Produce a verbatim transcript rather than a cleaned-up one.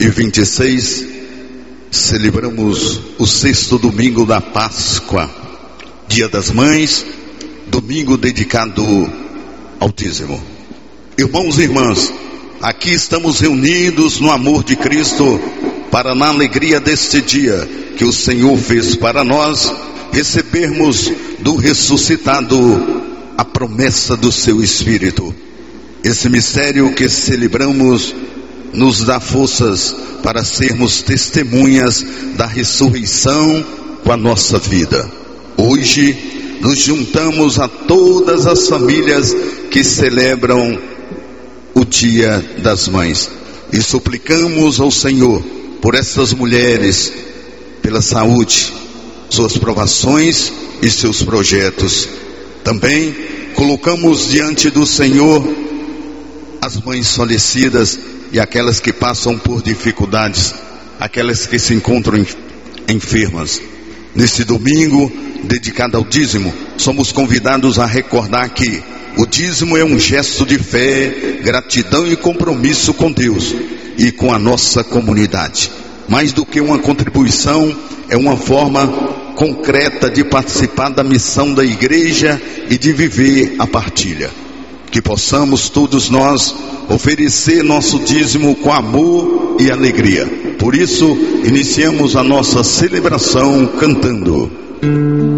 e vinte e seis, celebramos o sexto domingo da Páscoa, Dia das Mães, domingo dedicado ao dízimo. Irmãos e irmãs, aqui estamos reunidos no amor de Cristo, para na alegria deste dia que o Senhor fez para nós, recebermos do ressuscitado a promessa do seu Espírito. Esse mistério que celebramos nos dá forças para sermos testemunhas da ressurreição com a nossa vida. Hoje nos juntamos a todas as famílias que celebram o Dia das Mães e suplicamos ao Senhor por essas mulheres, pela saúde, suas provações e seus projetos. Também colocamos diante do Senhor as mães falecidas e aquelas que passam por dificuldades, aquelas que se encontram enfermas. Neste domingo dedicado ao dízimo, somos convidados a recordar que o dízimo é um gesto de fé, gratidão e compromisso com Deus e com a nossa comunidade. Mais do que uma contribuição, é uma forma concreta de participar da missão da igreja e de viver a partilha. Que possamos todos nós oferecer nosso dízimo com amor e alegria. Por isso, iniciamos a nossa celebração cantando.